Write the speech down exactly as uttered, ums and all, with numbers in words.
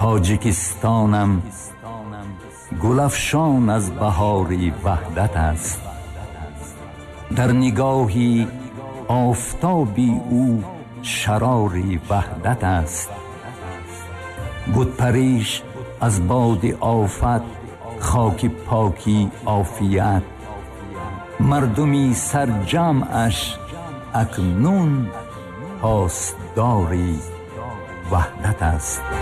تاجیکستانم گلفشان از بهاری وحدت است. در نگاهی آفتابی او شراری وحدت است. بود پریش از باد آفت خاک پاکی عافیت. مردمی سرجمعش اکنون پاسداری وحدت است.